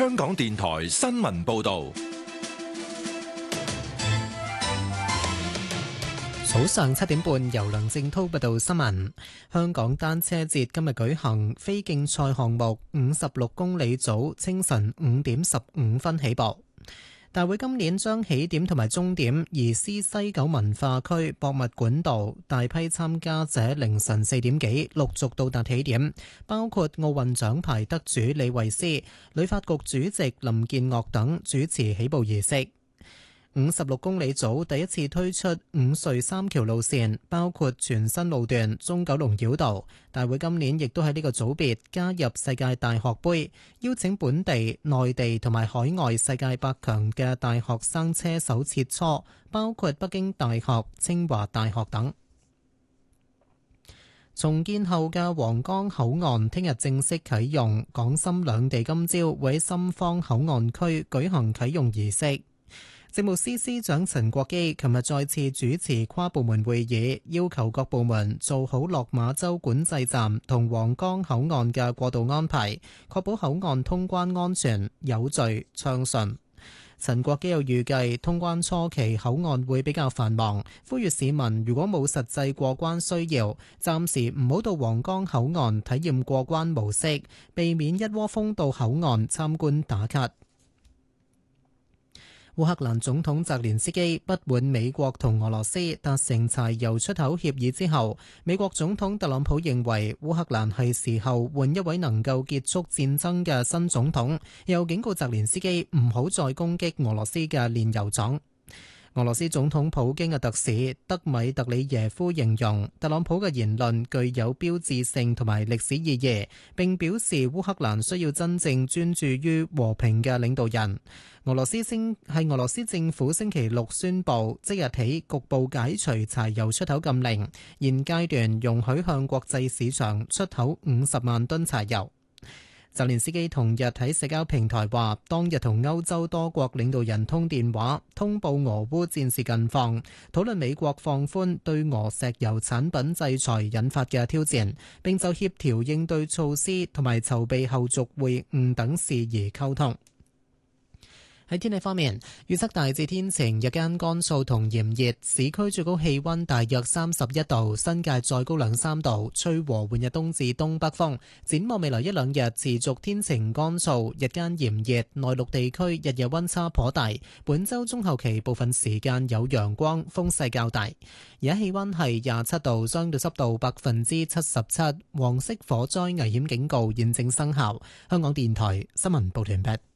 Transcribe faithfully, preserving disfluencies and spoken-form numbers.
香港電台新聞報道。 早上七點半，由梁正濤報道新聞。香港單車節今日舉行，非競賽項目五十六公里組清晨五點十五分起步。大會今年將起點同埋終點移師西九文化區博物館道，大批參加者凌晨四點幾陸續到達起點，包括奧運獎牌得主李慧詩、旅發局主席林建岳等主持起步儀式。五十六公里組第一次推出五隧三橋路線，包括全新路段中九龍繞道。大會今年亦都喺呢個組別加入世界大學盃，邀請本地、內地同埋海外世界百強嘅大學生車手切磋，包括北京大學、清華大學等。重建後嘅皇崗口岸聽日正式啟用，港深兩地今朝會喺深方口岸區舉行啟用儀式。政務司司長陳國基琴日再次主持跨部門會議，要求各部門做好落馬洲管制站同皇崗口岸嘅過渡安排，確保口岸通關安全、有序、暢順。陳國基又預計通關初期口岸會比較繁忙，呼籲市民如果冇實際過關需要，暫時唔好到皇崗口岸體驗過關模式，避免一窩蜂到口岸參觀打卡。烏克蘭總統澤連斯基不滿美國同俄羅斯達成柴油出口協議之後，美國總統特朗普認為烏克蘭係時候換一位能夠結束戰爭嘅新總統，又警告澤連斯基唔好再攻擊俄羅斯嘅煉油廠。俄羅斯總統普京嘅特使德米特里耶夫形容特朗普嘅言論具有標誌性同埋歷史意義，並表示烏克蘭需要真正專注於和平嘅領導人。俄羅斯星係俄羅斯政府星期六宣布，即日起局部解除柴油出口禁令，現階段容許向國際市場出口五十萬噸柴油。澤連斯基同日喺社交平台話，當日同歐洲多國領導人通電話，通報俄烏戰事近況，討論美國放寬對俄石油產品制裁引發嘅挑戰，並就協調應對措施同埋籌備後續會晤等事宜溝通。喺天氣方面，預測大致天晴，日間乾燥同炎熱，市區最高氣溫大約三十一度，新界再高兩三度，吹和緩日東至東北風。展望未來一兩日持續天晴乾燥，日間炎熱，內陸地區日夜溫差頗大。本週中後期部分時間有陽光，風勢較大。而家氣溫係廿七度，相對濕度百分之七十七，黃色火災危險警告現正生效。香港電台新聞報道完畢。